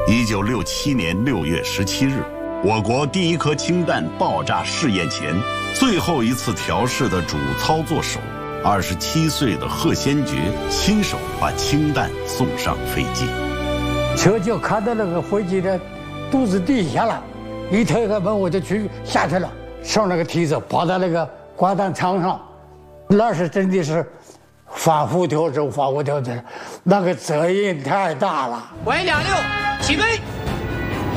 1967年6月17日，我国第一颗氢弹爆炸试验前最后一次调试的主操作手，27岁的贺先觉亲手把氢弹送上飞机。 车就开到那个飞机的肚子底下了，一推开门我就下去了，上那个梯子跑到那个挂弹舱上，那是真的是反复调整，那个责任太大了。 Y26起飞。